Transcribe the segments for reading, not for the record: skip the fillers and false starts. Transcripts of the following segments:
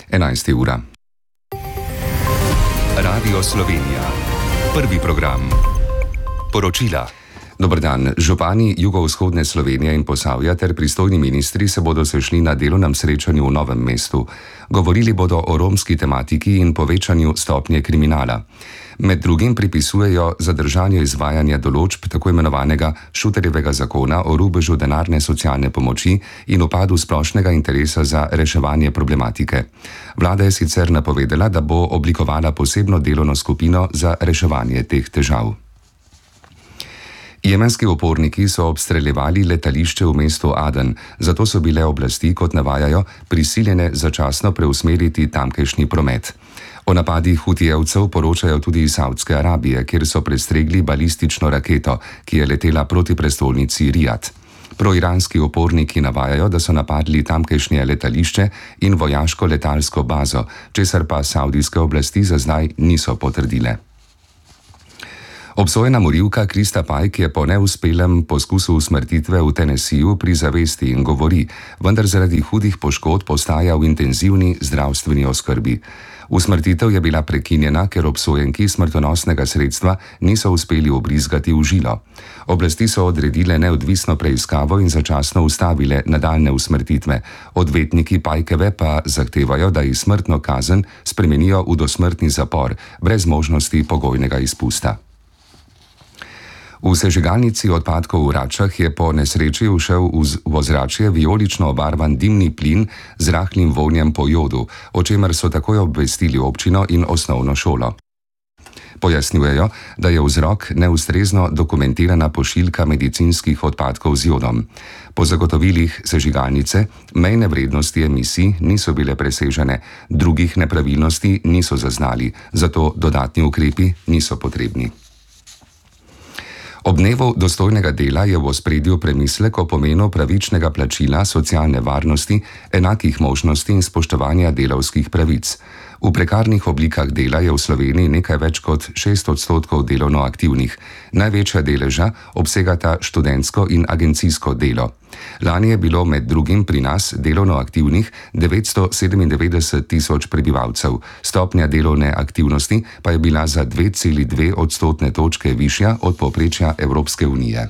11. ura. Radio Slovenija. Prvi program. Poročila. Dober dan. Župani jugovzhodne Slovenije in Posavja ter pristojni ministri se bodo sešli na delovnem srečanju v Novem mestu. Govorili bodo o romski tematiki in povečanju stopnje kriminala. Med drugim pripisujejo zadržanje izvajanja določb tako imenovanega Šuterjevega zakona o rubežu denarne socialne pomoči in upadu splošnega interesa za reševanje problematike. Vlada je sicer napovedala, da bo oblikovala posebno delovno skupino za reševanje teh težav. Jemenski uporniki so obstreljevali letališče v mestu Aden, zato so bile oblasti, kot navajajo, prisiljene začasno preusmeriti tamkajšnji promet. O napadih Hutijevcev poročajo tudi iz Saudske Arabije, kjer so prestregli balistično raketo, ki je letela proti prestolnici Rijad. Proiranski uporniki navajajo, da so napadli tamkajšnje letališče in vojaško letalsko bazo, česar pa saudijske oblasti za zdaj niso potrdile. Obsojena morilka Krista Pajk je po neuspelem poskusu usmrtitve v Tennesseeju pri zavesti in govori, vendar zaradi hudih poškodb ostaja v intenzivni zdravstveni oskrbi. Usmrtitev je bila prekinjena, ker obsojenki smrtonosnega sredstva niso uspeli ubrizgati v žilo. Oblasti so odredile neodvisno preiskavo in začasno ustavile nadaljne usmrtitve. Odvetniki Pajkeve pa zahtevajo, da ji smrtno kazen spremenijo v dosmrtni zapor, brez možnosti pogojnega izpusta. V sežigalnici odpadkov v Račah je po nesreči ušel v ozračje vijolično obarvan dimni plin z rahlim vonjem po jodu, o čemer so takoj obvestili občino in osnovno šolo. Pojasnjujejo, da je vzrok neustrezno dokumentirana pošiljka medicinskih odpadkov z jodom. Po zagotovilih sežigalnice mejne vrednosti emisij niso bile presežene, drugih nepravilnosti niso zaznali, zato dodatni ukrepi niso potrebni. Ob dnevu dostojnega dela je v ospredju premislek o pomenu pravičnega plačila, socialne varnosti, enakih možnosti in spoštovanja delavskih pravic. V prekarnih oblikah dela je v Sloveniji nekaj več kot 6% delovno aktivnih. Največja deleža obsegata študentsko in agencijsko delo. Lani je bilo med drugim pri nas delovno aktivnih 997 tisoč prebivalcev. Stopnja delovne aktivnosti pa je bila za 2,2 odstotne točke višja od povprečja Evropske unije.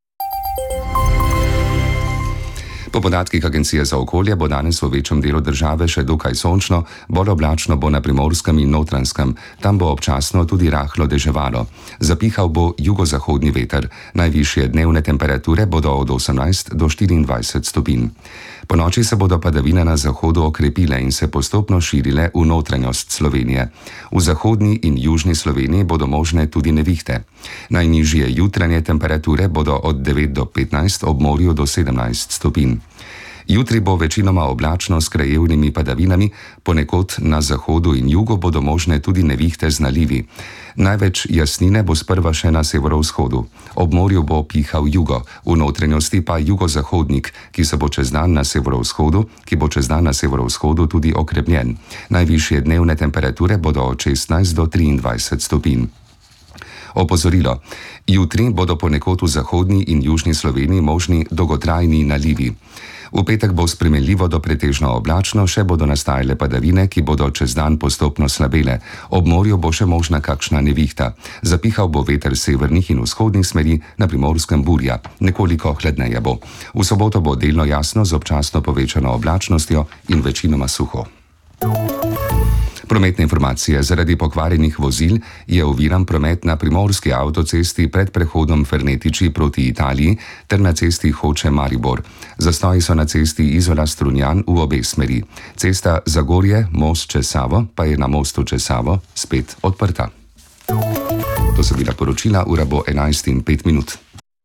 Po podatkih Agencije za okolje bo danes v večjem delu države še dokaj sončno, bolj oblačno bo na Primorskem in Notranjskem, tam bo občasno tudi rahlo deževalo. Zapihal bo jugozahodni veter, najvišje dnevne temperature bodo od 18 do 24 stopinj. Po noči se bodo padavine na zahodu okrepile in se postopno širile v notranjost Slovenije. V zahodni in južni Sloveniji bodo možne tudi nevihte. Najnižje jutranje temperature bodo od 9 do 15, ob morju do 17 stopinj. Jutri bo večinoma oblačno s krajevnimi padavinami, ponekod na zahodu in jugu bodo možne tudi nevihte z nalivi. Največ jasnine bo sprva še na severovzhodu. Ob morju bo pihal jugo, v notranjosti pa jugozahodnik, ki bo čez dan na severovzhodu tudi okrepljen. Najvišje dnevne temperature bodo od 16 do 23 stopinj. Opozorilo. Jutri bodo ponekod v zahodni in južni Sloveniji možni dolgotrajni nalivi. V petek bo spremenljivo do pretežno oblačno, še bodo nastajale padavine, ki bodo čez dan postopno slabele. Ob morju bo še možna kakšna nevihta. Zapihal bo veter severnih in vzhodnih smeri, na Primorskem burja. Nekoliko hladneje bo. V soboto bo delno jasno z občasno povečano oblačnostjo in večinoma suho. Prometne informacije. Zaradi pokvarjenih vozil je oviran promet na primorski avtocesti pred prehodom Fernetiči proti Italiji ter na cesti Hoče-Maribor. Zastoji so na cesti Izola-Strunjan v obe smeri. Cesta Zagorje, most čez Savo pa je na mostu čez Savo spet odprta. To so bila poročila, ura bo 11:05.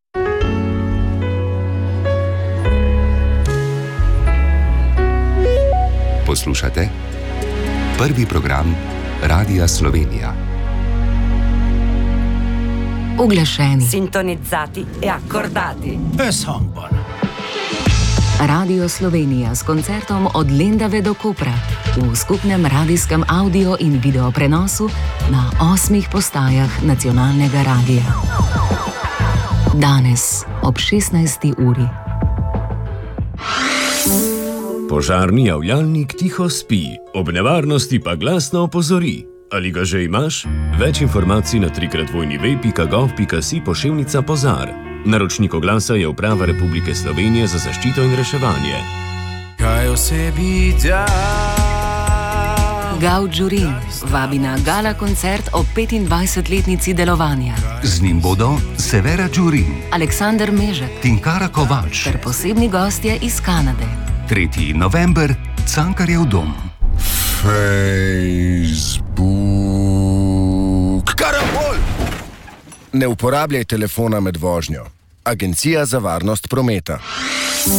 Poslušate prvi program Radia Slovenija. Uglašeni, sintonizzati e accordati. Radio Slovenija s koncertom od Lendave do Kopra v skupnem radijskem audio in video prenosu na 8 postajah nacionalnega radija. Danes ob 16. uri. Požarni javljalnik tiho spi, ob nevarnosti pa glasno opozori. Ali ga že imaš? Več informacij na www.gov.si/požar. Naročnik oglasa je Uprava Republike Slovenije za zaščito in reševanje. Kaj o sebi da? Gaud Žurin vabi na gala koncert ob 25-letnici delovanja. Z njim bodo Severa Žurin, Aleksander Mežek, Tinkara Kovač ter posebni gostje iz Kanade. 3. november, Cankarjev dom. Facebook. Karambol! Ne uporabljaj telefona med vožnjo. Agencija za varnost prometa.